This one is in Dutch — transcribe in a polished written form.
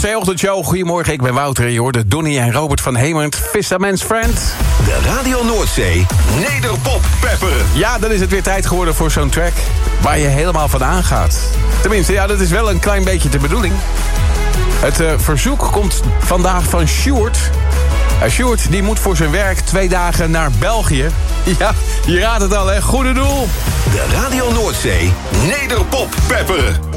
Noordzee-ochtendshow. Goedemorgen, ik ben Wouter. Je hoorde Donnie en Robert van Hemert, Fisherman's Friend. De Radio Noordzee Nederpop Pepper. Ja, dan is het weer tijd geworden voor zo'n track waar je helemaal van aangaat. Tenminste, ja, dat is wel een klein beetje de bedoeling. Het verzoek komt vandaag van Sjoerd. Sjoerd die moet voor zijn werk 2 dagen naar België. Ja, je raadt het al, hè? Goede doel. De Radio Noordzee Nederpop Pepper.